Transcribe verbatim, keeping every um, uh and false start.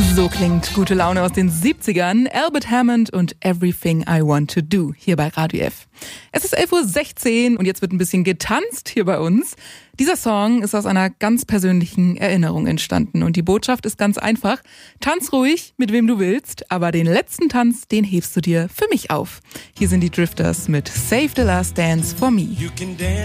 So klingt gute Laune aus den siebzigern. Albert Hammond und Everything I Want to Do hier bei Radio F. Es ist elf Uhr sechzehn und jetzt wird ein bisschen getanzt hier bei uns. Dieser Song ist aus einer ganz persönlichen Erinnerung entstanden und die Botschaft ist ganz einfach. Tanz ruhig, mit wem du willst, aber den letzten Tanz, den hebst du dir für mich auf. Hier sind die Drifters mit Save the Last Dance for Me.